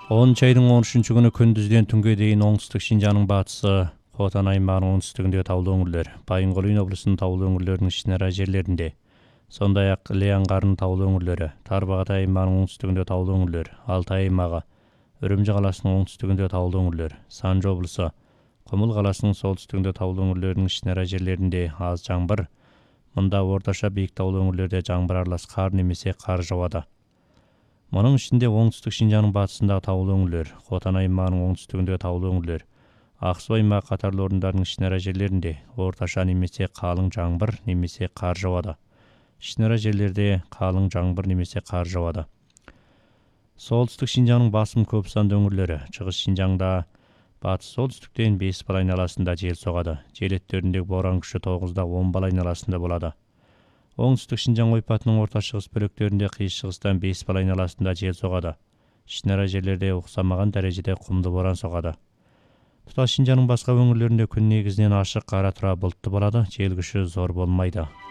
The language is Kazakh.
10 айдың 13 күні күндізден түнге дейін оңтүстік Шинжаңның батысы, Хотан аймағының оңтүстігінде таулы өңірлер, Байынқол облысының таулы өңірлерінің ішінара жерлерінде, сондай-ақ Іле аңғарының таулы өңірлері, Тарбағатай аймағының оңтүстігінде таулы өңірлер, Алтай аймағы, Үрімжі қаласының оңтүстігінде таулы өңірлер, Санжы облысы, Құмыл қаласының солтүстігінде таулы өңірлерінің ішінара жерлерінде аз жаңбыр, мұнда орташа биік таулы өңірлерде жаңбыр аралас қар немесе қар жауады. Мұның ішінде оңтүстік Шинжаңның батысындағы таулы өңірлер, Хотан аймағының оңтүстігіндегі таулы өңірлер, Ақсу аймағы қатарлы орындарының ішінара жерлерінде орташа немесе қалың жаңбыр немесе қар жауады. Ішінара жерлерде қалың жаңбыр немесе қар жауады. Солтүстік Шинжаңның басым көп санды өңірлері, Шығыс Шинжаңда батыс солтүстіктен 5 бал айналасында жел соғады. Жел боран күші 9-да 10 бал айналасында болады. Оңтүстік Шинжаң ойпатының орта шығыс бөліктерінде қиыс шығыстан 5 бал айналасында жел соғады. Ішінара жерлерде ұқсамаған дәрежеде құмды боран соғады. Тұтас Шинжаңның басқа өңірлерінде күн негізінен ашық, қара тұра бұлтты болады, жел күші зор болмайды.